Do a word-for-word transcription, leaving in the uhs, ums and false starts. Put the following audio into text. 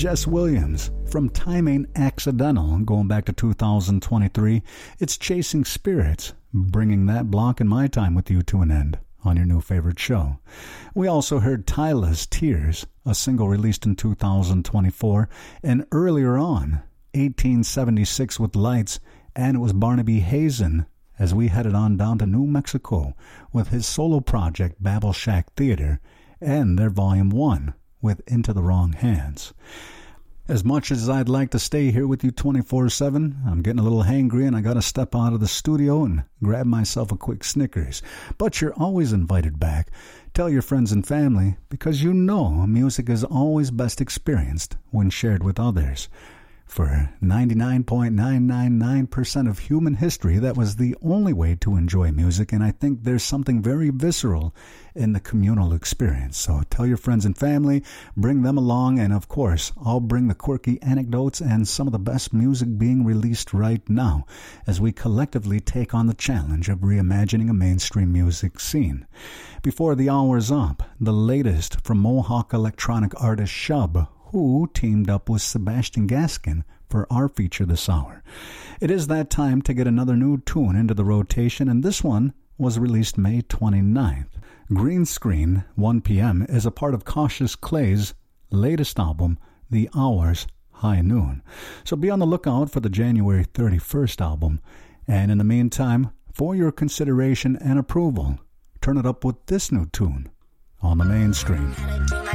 Jess Williams from Time Ain't Accidental, going back to two thousand twenty-three. It's Chasing Spirits, bringing that block in my time with you to an end on your new favorite show. We also heard Tyla's Tears, a single released in two thousand twenty-four, and earlier on, eighteen seventy-six with Lights, and it was Barnaby Hazen as we headed on down to New Mexico with his solo project Babel Shack Theater and their Volume one with Into the Wrong Hands. As much as I'd like to stay here with you twenty-four seven, I'm getting a little hangry and I got to step out of the studio and grab myself a quick Snickers. But you're always invited back. Tell your friends and family, because you know music is always best experienced when shared with others. For ninety-nine point nine nine nine percent of human history, that was the only way to enjoy music, and I think there's something very visceral in the communal experience. So tell your friends and family, bring them along, and of course, I'll bring the quirky anecdotes and some of the best music being released right now as we collectively take on the challenge of reimagining a mainstream music scene. Before the hour's up, the latest from Mohawk electronic artist Shub, who teamed up with Sebastian Gaskin for our feature this hour. It is that time to get another new tune into the rotation, and this one was released May twenty-ninth. Green Screen, one p.m., is a part of Cautious Clay's latest album, The Hours, High Noon. So be on the lookout for the January thirty-first album. And in the meantime, for your consideration and approval, turn it up with this new tune on the mainstream.